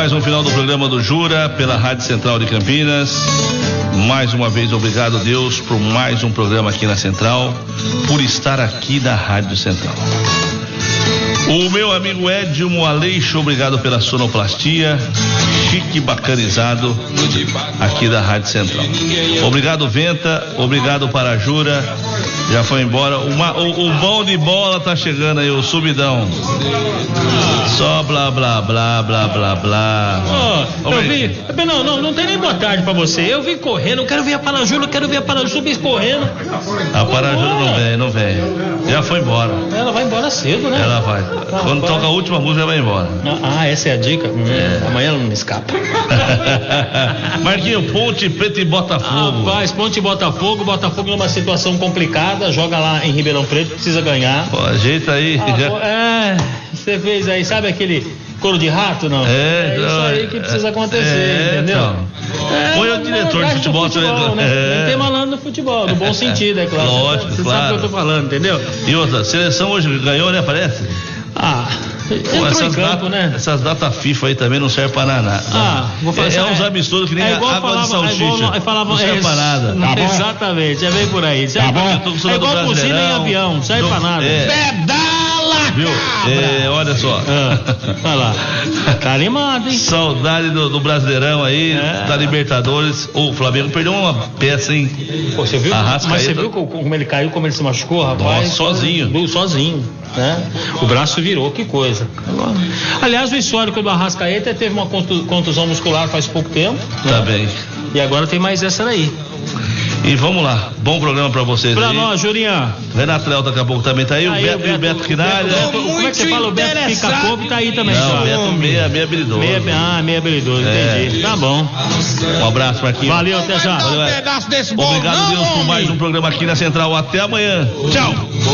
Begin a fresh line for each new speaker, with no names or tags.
mais um final do programa do Jura pela Rádio Central de Campinas. Mais uma vez, obrigado, Deus, por mais um programa aqui na Central, por estar aqui na Rádio Central. O meu amigo Edmo Aleixo, obrigado pela sonoplastia, chique bacanizado aqui da Rádio Central. Obrigado, Venta, obrigado para a Jura, já foi embora. O bom de bola tá chegando aí, o subidão. Só blá blá blá blá blá blá.
Eu vi, não tem nem boa tarde pra você. Eu vim correndo, eu quero ver a Parajura, subi correndo.
A Parajura não vem. Já foi embora.
Ela vai embora cedo, né?
Ela vai. Quando toca a última música, ela vai embora.
Essa é a dica? Amanhã ela não me escapa.
Marquinho, Ponte Preta e Botafogo.
Rapaz, Ponte e Botafogo numa situação complicada, joga lá em Ribeirão Preto, precisa ganhar.
Pô, ajeita aí.
Você fez aí, sabe aquele couro de rato, não? É isso aí que precisa acontecer, entendeu?
Então. Põe o diretor de futebol,
né? Não tem malandro no futebol, no bom sentido, é claro.
Lógico,
você sabe o que eu tô falando, entendeu?
E outra, seleção hoje ganhou, né, parece?
Entrou em campo, né?
Essas datas FIFA aí também não servem pra nada.
Vou fazer
uns absurdos que nem água de salsicha.
Não serve pra nada.
Tá
exatamente, é bem por aí.
Tá bom?
É igual cozinha em avião, serve pra nada.
Pedala, viu? Olha só.
Olha lá. Tá animado, hein?
Saudade do Brasileirão aí, da Libertadores. O Flamengo perdeu uma peça, hein?
Pô, você viu? Mas você viu como ele caiu, como ele se machucou, rapaz?
Sozinho,
né? O braço virou, que coisa. Aliás, o histórico do Arrascaeta teve uma contusão muscular faz pouco tempo.
Tá bem.
E agora tem mais essa daí.
E vamos lá, bom programa pra vocês
pra
aí.
Nós, Jurinha.
Renato Léo daqui a pouco também tá aí, o Beto Quinalha.
Como é que você fala? O Beto Pica-Couve tá aí também.
Não, o Beto meio habilidoso.
Meio habilidoso, entendi. Tá bom.
Um abraço, Marquinhos.
Valeu, até já.
Obrigado, Deus, por mais um programa aqui na Central. Até amanhã. Tchau.